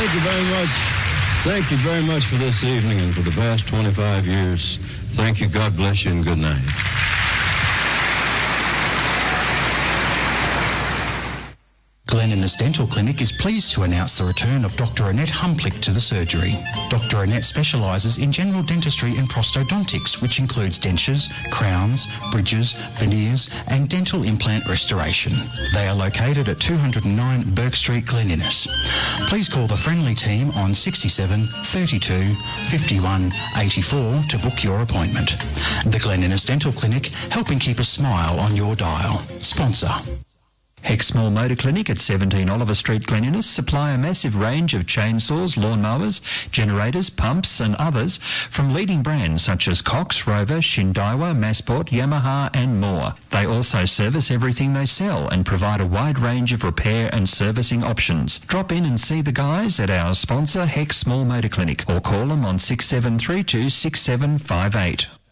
Thank you very much. Thank you very much for this evening and for the past 25 years. Thank you. God bless you and good night. Glen Innes Dental Clinic is pleased to announce the return of Dr. Annette Humplick to the surgery. Dr. Annette specialises in general dentistry and prosthodontics, which includes dentures, crowns, bridges, veneers and dental implant restoration. They are located at 209 Burke Street, Glen Innes. Please call the friendly team on 67 32 51 84 to book your appointment. The Glen Innes Dental Clinic, helping keep a smile on your dial. Sponsor. Hexmore Motor Clinic at 17 Oliver Street, Glen Innes supply a massive range of chainsaws, lawnmowers, generators, pumps and others from leading brands such as Cox, Rover, Shindaiwa, Massport, Yamaha and more. They also service everything they sell and provide a wide range of repair and servicing options. Drop in and see the guys at our sponsor Hexmore Motor Clinic or call them on 6732 6758.